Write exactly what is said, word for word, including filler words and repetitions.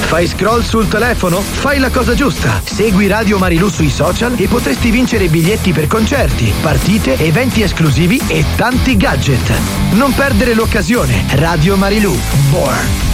Fai scroll sul telefono? Fai la cosa giusta. Segui Radio Marilù sui social e potresti vincere biglietti per concerti, partite, eventi esclusivi e tanti gadget. Non perdere l'occasione. Radio Marilù. Born.